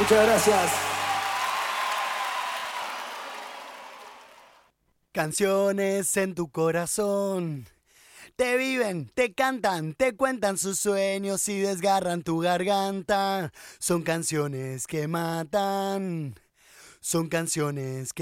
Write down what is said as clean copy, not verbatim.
Muchas gracias. Canciones en tu corazón. Te viven, te cantan, te cuentan sus sueños y desgarran tu garganta. Son canciones que matan. Son canciones que